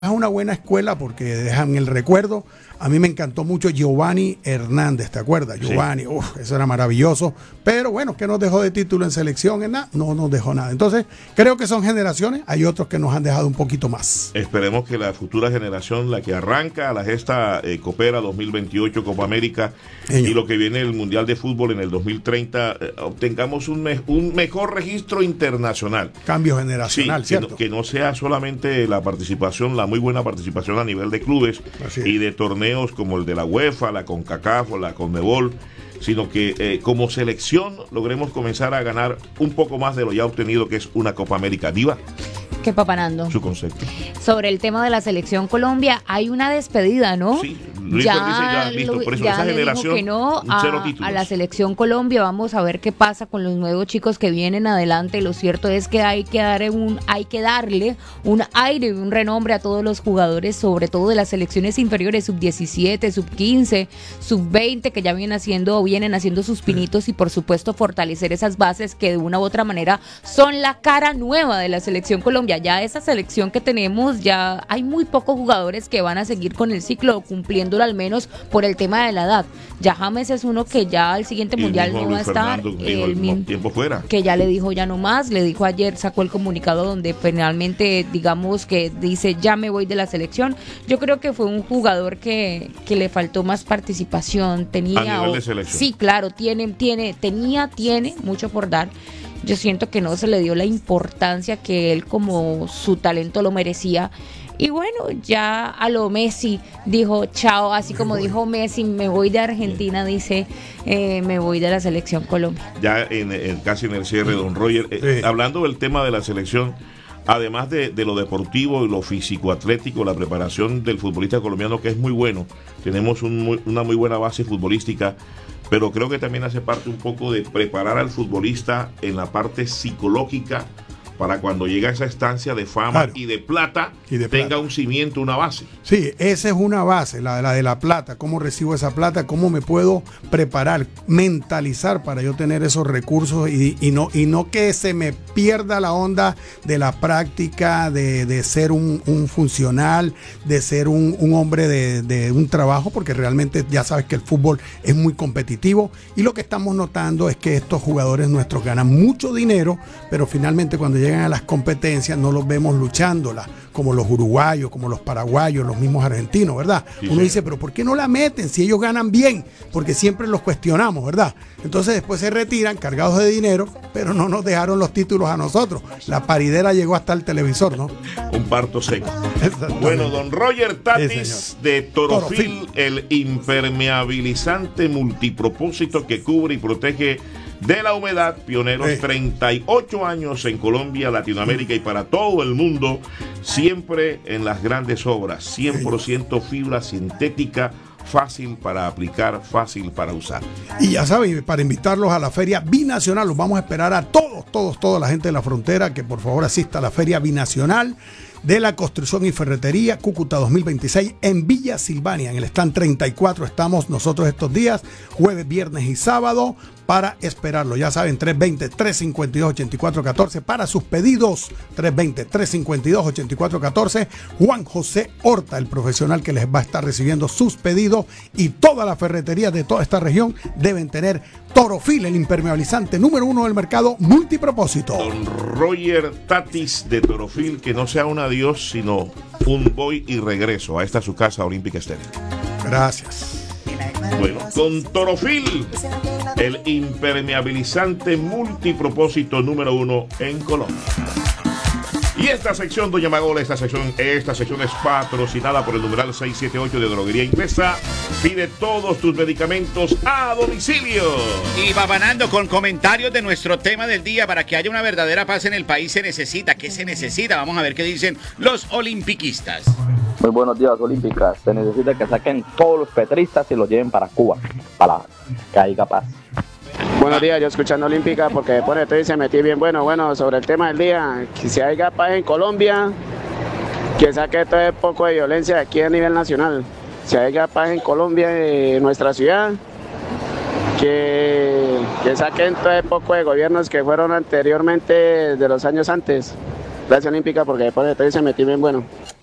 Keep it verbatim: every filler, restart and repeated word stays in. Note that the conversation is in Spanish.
Es una buena escuela porque dejan el recuerdo. A mí me encantó mucho Giovanni Hernández, ¿te acuerdas? Giovanni, sí. Uf, eso era maravilloso. Pero bueno, ¿qué nos dejó de título en selección? En nada, no nos dejó nada. Entonces, creo que son generaciones. Hay otros que nos han dejado un poquito más. Esperemos que la futura generación, la que arranca la gesta eh, Coopera dos mil veintiocho, Copa América, Señor. Y lo que viene el Mundial de Fútbol en el dos mil treinta, eh, obtengamos un, me un mejor registro internacional. Cambio generacional, sí, ¿cierto? Que no, que no sea solamente la participación, la muy buena participación a nivel de clubes y de torneos como el de la UEFA, la CONCACAF o la CONMEBOL, sino que eh, como selección logremos comenzar a ganar un poco más de lo ya obtenido, que es una Copa América. Diva. ¿Qué, Papanando? Su concepto. Sobre el tema de la selección Colombia, hay una despedida, ¿no? Sí, Luis ya, dice ya listo, por eso ya esa le generación, dijo que no a, a la selección Colombia. Vamos a ver qué pasa con los nuevos chicos que vienen adelante. Lo cierto es que hay que dar un, hay que darle un aire y un renombre a todos los jugadores, sobre todo de las selecciones inferiores, sub diecisiete, sub quince, sub veinte, que ya vienen haciendo, vienen haciendo sus pinitos, y por supuesto fortalecer esas bases que de una u otra manera son la cara nueva de la selección Colombia. Ya esa selección que tenemos, ya hay muy pocos jugadores que van a seguir con el ciclo, cumpliéndolo al menos por el tema de la edad. Ya James es uno que ya al siguiente y mundial no va a estar. El mismo tiempo fuera. Que ya le dijo ya no más, le dijo ayer, sacó el comunicado donde finalmente, digamos que dice ya me voy de la selección. Yo creo que fue un jugador que, que le faltó más participación. Tenía, a nivel de selección. Sí, claro, tiene, tiene, tenía, tiene mucho por dar. Yo siento que no se le dio la importancia que él como su talento lo merecía. Y bueno, ya a lo Messi dijo chao, así como dijo Messi, me voy de Argentina, dice, eh, me voy de la selección Colombia. Ya en, en casi en el cierre, don Roger, eh, sí. hablando del tema de la selección, además de, de lo deportivo y lo físico-atlético, la preparación del futbolista colombiano, que es muy bueno, tenemos un muy, una muy buena base futbolística, pero creo que también hace parte un poco de preparar al futbolista en la parte psicológica para cuando llega a esa estancia de fama claro. y de plata, y de tenga plata. Un cimiento, una base. Sí, esa es una base, la, la de la plata. ¿Cómo recibo esa plata? ¿Cómo me puedo preparar, mentalizar para yo tener esos recursos y, y, no, y no que se me pierda la onda de la práctica, de, de ser un, un funcional, de ser un, un hombre de, de un trabajo, porque realmente ya sabes que el fútbol es muy competitivo, y lo que estamos notando es que estos jugadores nuestros ganan mucho dinero, pero finalmente cuando llegan a las competencias no los vemos luchándolas, como los uruguayos, como los paraguayos, los mismos argentinos, ¿verdad? Sí, Uno sí. dice, pero ¿por qué no la meten si ellos ganan bien? Porque siempre los cuestionamos, ¿verdad? Entonces después se retiran cargados de dinero, pero no nos dejaron los títulos a nosotros. La paridera llegó hasta el televisor, ¿no? Un parto seco. Bueno, don Roger Tatis sí, de Torofil, Torofil, el impermeabilizante multipropósito que cubre y protege de la humedad, pioneros sí. treinta y ocho años en Colombia, Latinoamérica y para todo el mundo, siempre en las grandes obras, cien por ciento fibra sintética, fácil para aplicar, fácil para usar. Y ya saben, para invitarlos a la Feria Binacional, los vamos a esperar a todos, todos, toda la gente de la frontera que por favor asista a la Feria Binacional de la Construcción y Ferretería Cúcuta dos mil veintiséis en Villa Silvania, en el stand treinta y cuatro estamos nosotros estos días, jueves, viernes y sábado, para esperarlo. Ya saben, tres veinte, tres cincuenta y dos, ochenta y cuatro catorce para sus pedidos, tres veinte, tres cincuenta y dos, ochenta y cuatro catorce. Juan José Horta, el profesional que les va a estar recibiendo sus pedidos, y todas las ferreterías de toda esta región deben tener Torofil, el impermeabilizante número uno del mercado multipropósito. Don Roger Tatis de Torofil, que no sea un adiós, sino un voy y regreso a esta su casa Olímpica Estéreo. Gracias. Bueno, con Torofil, el impermeabilizante multipropósito número uno en Colombia. Y esta sección, doña Magola, esta sección, esta sección es patrocinada por el numeral seiscientos setenta y ocho de Droguería Inglesa. Pide todos tus medicamentos a domicilio. Y Papanando, con comentarios de nuestro tema del día, para que haya una verdadera paz en el país se necesita. ¿Qué se necesita? Vamos a ver qué dicen los olimpiquistas. Muy buenos días, olímpicas. Se necesita que saquen todos los petristas y los lleven para Cuba, para que haya paz. Buenos días, yo escuchando Olímpica porque después de todo se metí bien bueno, bueno, sobre el tema del día, que si hay paz en Colombia, que saque todo el poco de violencia aquí a nivel nacional. Si hay paz en Colombia, en nuestra ciudad, que, que saquen todo el poco de gobiernos que fueron anteriormente de los años antes. Gracias, Olímpica, porque después de todo se metí bien bueno.